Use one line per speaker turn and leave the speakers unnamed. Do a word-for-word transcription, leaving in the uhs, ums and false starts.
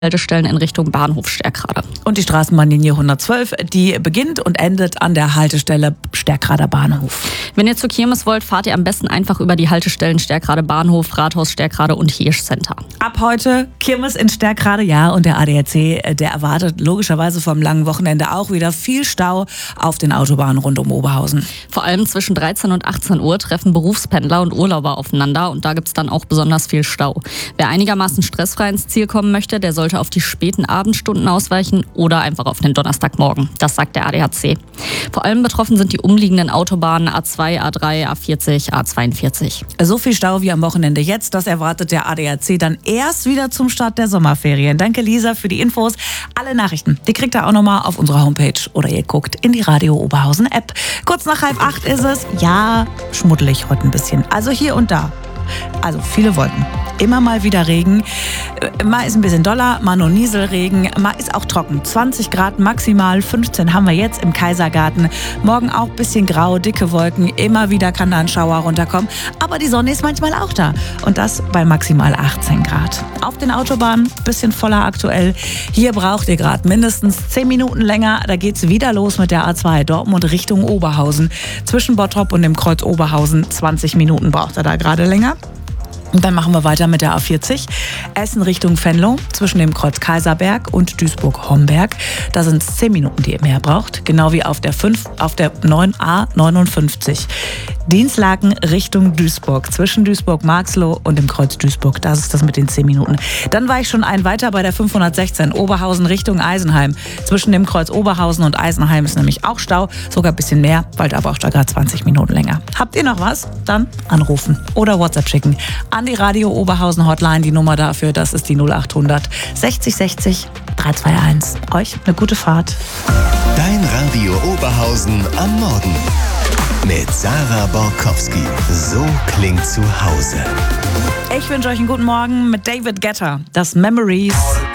Haltestellen in Richtung Bahnhof Sterkrade.
Und die Straßenbahnlinie hundertzwölf, die beginnt und endet an der Haltestelle Sterkrader Bahnhof.
Wenn ihr zur Kirmes wollt, fahrt ihr am besten einfach über die Haltestellen Sterkrade Bahnhof, Rathaus Sterkrade und Hirsch Center.
Ab heute Kirmes in Sterkrade, ja, und der A D A C, der erwartet logischerweise vom langen Wochenende auch wieder viel Stau auf den Autobahnen rund um Oberhausen.
Vor allem zwischen dreizehn und achtzehn Uhr treffen Berufspendler und Urlauber aufeinander und da gibt's dann auch besonders viel Stau. Wer einigermaßen stressfrei ins Ziel kommen möchte, der sollte auf die späten Abendstunden ausweichen oder einfach auf den Donnerstagmorgen. Das sagt der A D A C. Vor allem betroffen sind die umliegenden Autobahnen A zwei, A drei, A vierzig, A zweiundvierzig.
So viel Stau wie am Wochenende jetzt, das erwartet der A D A C dann erst wieder zum Start der Sommerferien. Danke Lisa für die Infos. Alle Nachrichten, die kriegt ihr auch nochmal auf unserer Homepage oder ihr guckt in die Radio Oberhausen App. Kurz nach halb acht ist es. Ja, schmuddelig heute ein bisschen. Also hier und da. Also viele Wolken. Immer mal wieder Regen. Mal ist ein bisschen doller, mal nur Nieselregen. Mal ist auch trocken. zwanzig Grad maximal, fünfzehn haben wir jetzt im Kaisergarten. Morgen auch ein bisschen grau, dicke Wolken. Immer wieder kann da ein Schauer runterkommen. Aber die Sonne ist manchmal auch da. Und das bei maximal achtzehn Grad. Auf den Autobahnen ein bisschen voller aktuell. Hier braucht ihr gerade mindestens zehn Minuten länger. Da geht's wieder los mit der A zwei Dortmund Richtung Oberhausen. Zwischen Bottrop und dem Kreuz Oberhausen zwanzig Minuten braucht er da gerade länger. Und dann machen wir weiter mit der A vierzig. Essen Richtung Venlo, zwischen dem Kreuz Kaiserberg und Duisburg-Homberg. Da sind es zehn Minuten, die ihr mehr braucht. Genau wie auf der fünf, auf der neun A neunundfünfzig. Dienstlaken Richtung Duisburg, zwischen Duisburg-Marxloh und dem Kreuz Duisburg. Das ist das mit den zehn Minuten. Dann war ich schon ein weiter bei der fünfhundertsechzehn, Oberhausen Richtung Eisenheim. Zwischen dem Kreuz Oberhausen und Eisenheim ist nämlich auch Stau. Sogar ein bisschen mehr, weil da braucht ihr gerade zwanzig Minuten länger. Habt ihr noch was? Dann anrufen oder WhatsApp schicken. An die Radio Oberhausen Hotline, die Nummer dafür, das ist die null achthundert sechzig sechzig dreihunderteinundzwanzig. Euch eine gute Fahrt.
Dein Radio Oberhausen am Morgen. Mit Sarah Borkowski. So klingt zu Hause.
Ich wünsche euch einen guten Morgen mit David Guetta. Das Memories.